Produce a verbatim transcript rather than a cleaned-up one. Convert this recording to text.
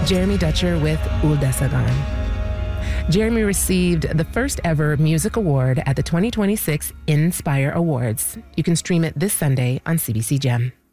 Jeremy Dutcher with Uldasagan. Jeremy received the first ever music award at the twenty twenty-six Inspire Awards. You can stream it this Sunday on C B C Gem.